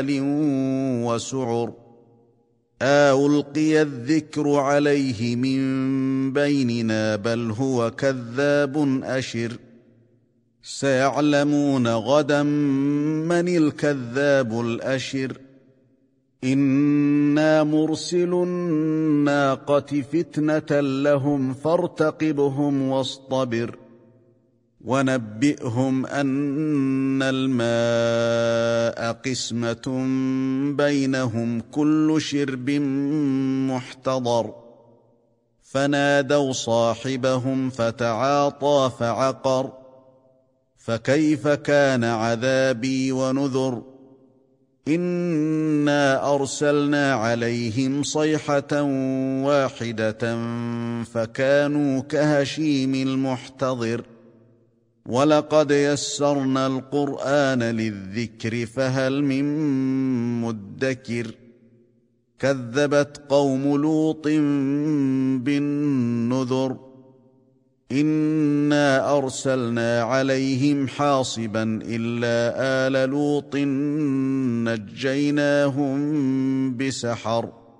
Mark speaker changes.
Speaker 1: وسعر ألقي الذكر عليه من بيننا بل هو كذاب أشر سيعلمون غدا من الكذاب الأشر إنا مرسل الناقة فتنة لهم فارتقبهم واصطبر ونبئهم أن الماء قسمة بينهم كل شرب محتضر فنادوا صاحبهم فتعاطى فعقر فكيف كان عذابي ونذر إنا أرسلنا عليهم صيحة واحدة فكانوا كهشيم المحتضر ولقد يسرنا القرآن للذكر فهل من مدكر كذبت قوم لوط بالنذر إنا أرسلنا عليهم حاصبا إلا آل لوط نجيناهم بسحر